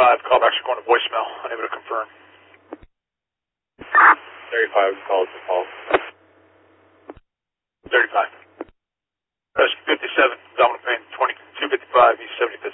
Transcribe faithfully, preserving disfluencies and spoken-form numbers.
thirty-five, callbacks are going to voicemail. Unable to confirm. thirty-five calls to call. thirty-five. Rescue fifty-seven, Dominic Payne, twenty-two fifty-five, East seventy-fifth.